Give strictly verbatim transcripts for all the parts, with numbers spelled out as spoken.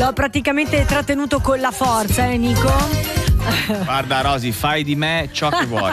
L'ho praticamente trattenuto con la forza, eh Nico? Guarda Rosy, fai di me ciò che vuoi.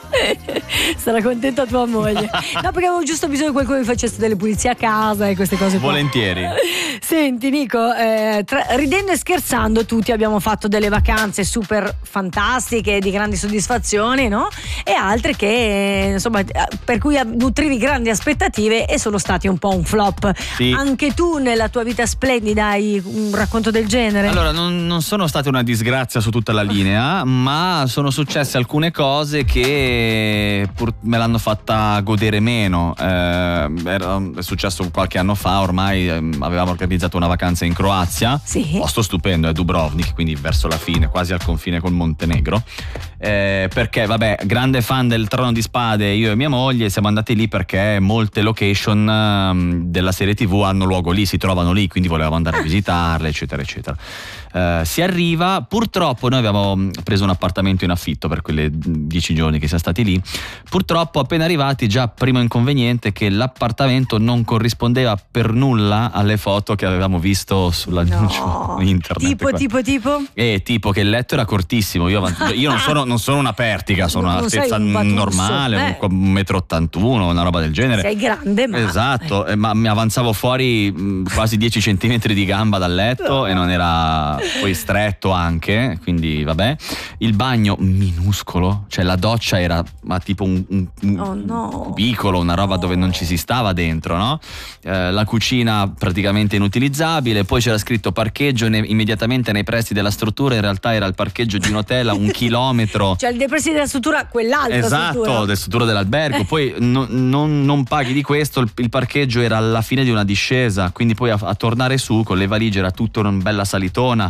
Sarà contenta tua moglie. No, perché avevo giusto bisogno di qualcuno che facesse delle pulizie a casa e queste cose qua. Volentieri. Senti Nico, eh, tra, ridendo e scherzando tutti abbiamo fatto delle vacanze super fantastiche, di grandi soddisfazioni, no? E altre che insomma per cui nutrivi grandi aspettative e sono stati un po' un flop. Sì. Anche tu nella tua vita splendida hai un racconto del genere? Allora non, non sono state una disgrazia su tutta la linea, ma sono successe alcune cose che pur me l'hanno fatta godere meno. Eh, era, è successo qualche anno fa, ormai eh, avevamo organizzato una vacanza in Croazia, sì. Posto stupendo, è Dubrovnik, quindi verso la fine, quasi al confine col Montenegro, eh, perché vabbè, grande fan del Trono di Spade, io e mia moglie siamo andati lì perché molte location um, della serie tivù hanno luogo lì, si trovano lì, quindi volevamo andare a visitarle, eccetera eccetera. Uh, si arriva, purtroppo noi abbiamo preso un appartamento in affitto per quelle dieci giorni che siamo stati lì. Purtroppo appena arrivati, già primo inconveniente, che l'appartamento non corrispondeva per nulla alle foto che avevamo visto sull'annuncio no. internet. Tipo, tipo, tipo? Eh, tipo che il letto era cortissimo. Io, io non, sono, non sono una pertica, sono un'altezza un normale, eh. un metro e ottantuno, una roba del genere. Sei grande, ma esatto, eh. ma mi avanzavo fuori mh, quasi dieci centimetri di gamba dal letto no. E non era poi stretto anche, quindi vabbè. Il bagno minuscolo, cioè la doccia era ma tipo un, un, oh, no. un piccolo, una roba dove non ci si stava dentro, no? Eh, la cucina praticamente inutilizzabile, poi c'era scritto parcheggio ne, immediatamente nei pressi della struttura, in realtà era il parcheggio di un hotel a un chilometro. Cioè nei pressi della struttura, quell'altra esatto, struttura. Del struttura dell'albergo, poi no, non, non paghi di questo, il, il parcheggio era alla fine di una discesa, quindi poi a, a tornare su con le valigie era tutto una bella salitona.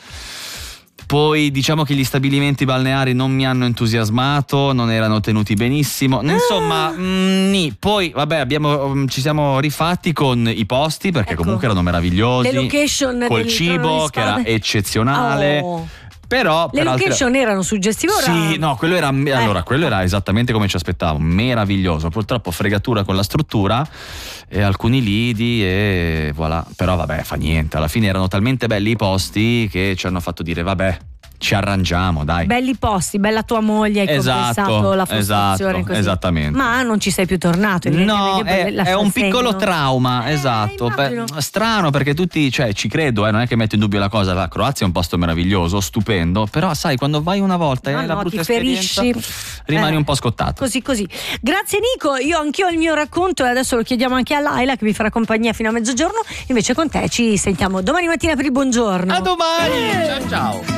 Poi diciamo che gli stabilimenti balneari non mi hanno entusiasmato, non erano tenuti benissimo, insomma, ah. mh, nì. Poi vabbè, abbiamo, ci siamo rifatti con i posti perché ecco. Comunque erano meravigliosi, le location col del cibo che era eccezionale. Oh. Però le location altre... erano suggestive ora... Sì, no, quello era eh. allora, quello era esattamente come ci aspettavo, meraviglioso. Purtroppo fregatura con la struttura e alcuni lidi e voilà. Però vabbè, fa niente, alla fine erano talmente belli i posti che ci hanno fatto dire vabbè, ci arrangiamo, dai. Belli posti, bella tua moglie, hai esatto, compensato la frustrazione esatto, così. Esattamente. Ma non ci sei più tornato. No, è, è un piccolo trauma, eh, esatto. Beh, strano perché tutti, cioè ci credo, eh, non è che metto in dubbio la cosa, la Croazia è un posto meraviglioso, stupendo, però sai, quando vai una volta e no, hai no, la brutta esperienza, rimani eh, un po' scottato. Così così. Grazie Nico, io anch'io ho il mio racconto e adesso lo chiediamo anche a Laila che vi farà compagnia fino a mezzogiorno, invece con te ci sentiamo domani mattina per il buongiorno. A domani, eh. ciao ciao.